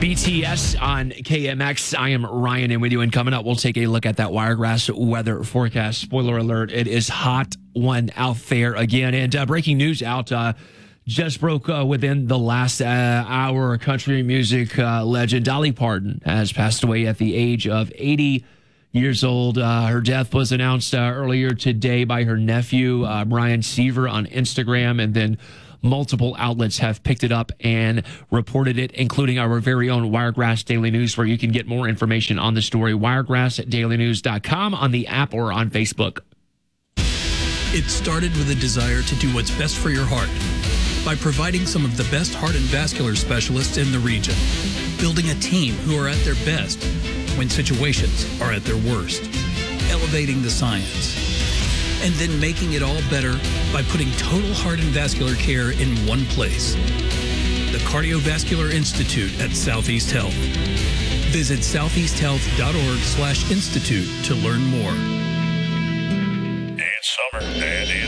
BTS on KMX. I am Ryan, and with you. And coming up, we'll take a look at that Wiregrass weather forecast. Spoiler alert, it is hot one out there again. And breaking news out just broke within the last hour. Country music legend Dolly Parton has passed away at the age of 80 years old. Her death was announced earlier today by her nephew, Brian Seaver, on Instagram, and then multiple outlets have picked it up and reported it, including our very own Wiregrass Daily News, where you can get more information on the story. WiregrassDailyNews.com, on the app or on Facebook. It started with a desire to do what's best for your heart by providing some of the best heart and vascular specialists in the region, building a team who are at their best when situations are at their worst, elevating the science, and then making it all better by putting total heart and vascular care in one place. The Cardiovascular Institute at Southeast Health. Visit southeasthealth.org/institute to learn more. And summer.